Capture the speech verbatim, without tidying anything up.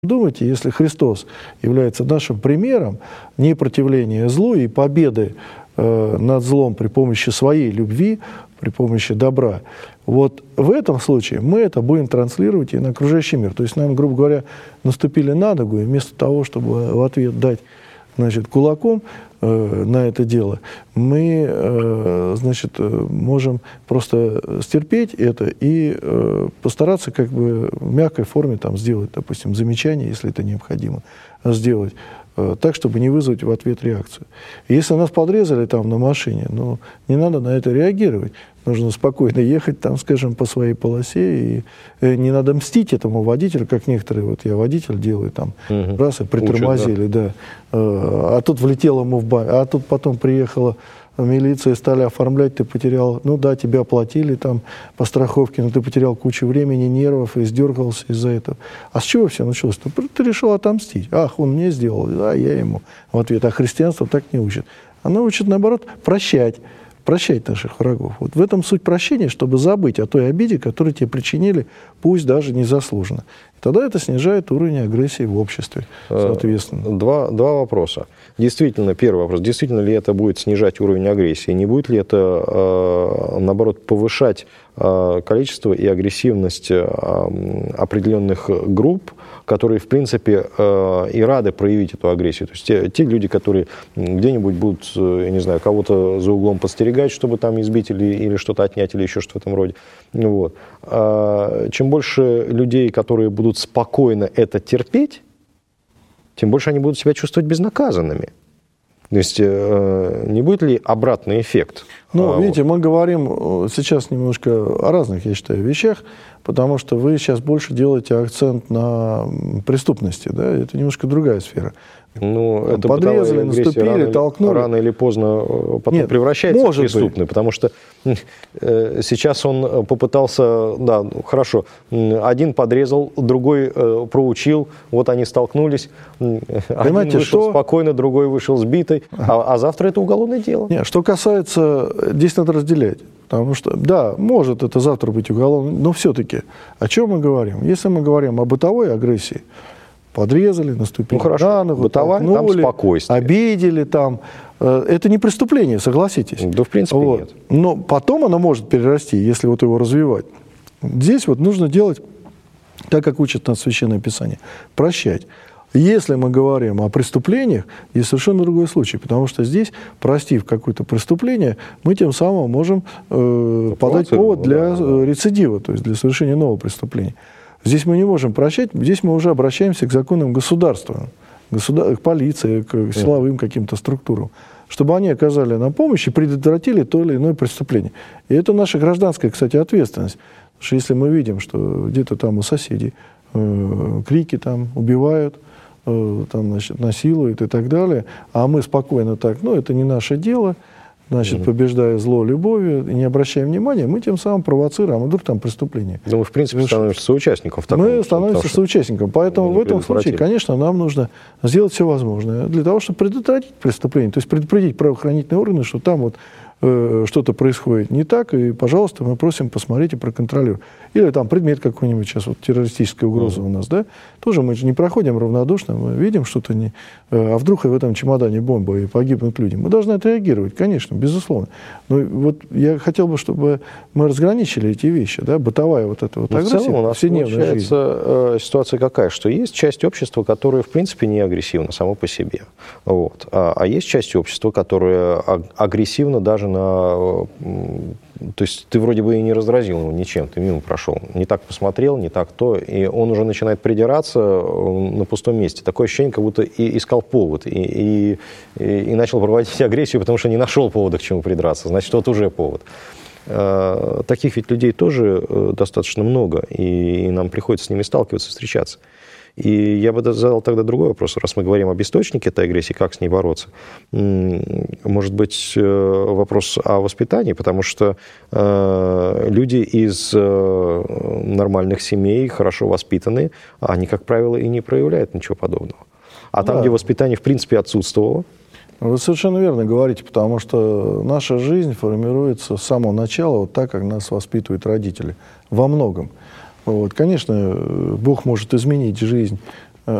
Думайте, если Христос является нашим примером непротивления злу и победы э, над злом при помощи своей любви, при помощи добра, вот в этом случае мы это будем транслировать и на окружающий мир. То есть нам, грубо говоря, наступили на ногу, и вместо того, чтобы в ответ дать, значит, кулаком э, на это дело, мы, э, значит, можем просто стерпеть это и э, постараться как бы в мягкой форме там сделать, допустим, замечание, если это необходимо сделать, э, так, чтобы не вызвать в ответ реакцию. Если нас подрезали там на машине, ну, не надо на это реагировать. Нужно спокойно ехать там, скажем, по своей полосе, и э, не надо мстить этому водителю, как некоторые, вот я водитель делаю, там, угу. раз и притормозили, Учат, да. да. Э, а тут влетело ему в баню, а тут потом приехала милиция, стали оформлять, ты потерял, ну да, тебя оплатили там по страховке, но ты потерял кучу времени, нервов и сдергался из-за этого. А с чего все началось? Ну, ты решил отомстить. Ах, он мне сделал, а я ему в ответ. А христианство так не учит. Оно учит, наоборот, прощать. Прощать наших врагов. Вот в этом суть прощения, чтобы забыть о той обиде, которую тебе причинили, пусть даже незаслуженно. И тогда это снижает уровень агрессии в обществе, соответственно. Два, два вопроса. Действительно, первый вопрос. Действительно ли это будет снижать уровень агрессии? Не будет ли это, наоборот, повышать количество и агрессивность определенных групп, которые, в принципе, и рады проявить эту агрессию? То есть те, те люди, которые где-нибудь будут, я не знаю, кого-то за углом подстерегать, чтобы там избить или, или что-то отнять, или еще что-то в этом роде. Вот. Чем больше людей, которые будут спокойно это терпеть, тем больше они будут себя чувствовать безнаказанными. То есть не будет ли обратный эффект? Ну, видите, мы говорим сейчас немножко о разных, я считаю, вещах, потому что вы сейчас больше делаете акцент на преступности, да, это немножко другая сфера. Ну, это подрезали, наступили, рано, толкнули. Рано или поздно потом Нет, превращается в преступный, быть. Потому что э, сейчас он попытался, да, хорошо, один подрезал, другой э, проучил, вот они столкнулись, Понимаете, один вышел что... спокойно, другой вышел сбитый, а, а завтра это уголовное дело. Нет, что касается, здесь надо разделять. Потому что, да, может это завтра быть уголовно, но все-таки о чем мы говорим? Если мы говорим о бытовой агрессии, подрезали, наступили ну, хорошо. на ногу, Бытовая, толкнули, там спокойствие. обидели, там. Это не преступление, согласитесь. Да, в принципе, вот. нет. Но потом оно может перерасти, если вот его развивать. Здесь вот нужно делать так, как учит нас Священное Писание. Прощать. Если мы говорим о преступлениях, здесь совершенно другой случай, потому что здесь, простив какое-то преступление, мы тем самым можем э, подать повод для да, да. рецидива, то есть для совершения нового преступления. Здесь мы не можем прощать, здесь мы уже обращаемся к законам государства, государ... к полиции, к силовым каким-то структурам, чтобы они оказали нам помощь и предотвратили то или иное преступление. И это наша гражданская, кстати, ответственность. Потому что если мы видим, что где-то там у соседей э, крики там убивают, э, там, значит, насилуют и так далее, а мы спокойно так, ну, это не наше дело, значит, побеждая зло любовью, и не обращая внимания, мы тем самым провоцируем, а вдруг там преступление. Ну, мы, в принципе, становимся соучастником в таком. Мы становимся соучастником. Поэтому в этом случае, конечно, нам нужно сделать все возможное для того, чтобы предотвратить преступление, то есть предупредить правоохранительные органы, что там вот э, что-то происходит не так, и, пожалуйста, мы просим посмотреть и проконтролировать. Или там предмет какой-нибудь, сейчас вот террористическая угроза mm-hmm. у нас, да, тоже мы же не проходим равнодушно, мы видим что-то, не, а вдруг и в этом чемодане бомба, и погибнут люди. Мы должны отреагировать, конечно, безусловно. Но вот я хотел бы, чтобы мы разграничили эти вещи, да, бытовая вот эта вот агрессия, в целом у нас повседневная жизнь. Э, ситуация какая, что есть часть общества, которая, в принципе, не агрессивна само по себе, вот. а, а есть часть общества, которая агрессивна даже на... То есть ты вроде бы и не раздразил его ничем, ты мимо прошел, не так посмотрел, не так то, и он уже начинает придираться на пустом месте. Такое ощущение, как будто и искал повод, и, и, и начал проводить агрессию, потому что не нашел повода, к чему придраться. Значит, вот уже повод. Таких ведь людей тоже достаточно много, и нам приходится с ними сталкиваться, встречаться. И я бы задал тогда другой вопрос, раз мы говорим об источнике этой агрессии, как с ней бороться. Может быть, вопрос о воспитании, потому что э, люди из э, нормальных семей, хорошо воспитанные, они, как правило, и не проявляют ничего подобного. А там, да. где воспитание, в принципе, отсутствовало. Вы совершенно верно говорите, потому что наша жизнь формируется с самого начала вот так, как нас воспитывают родители. Во многом. Вот. Конечно, Бог может изменить жизнь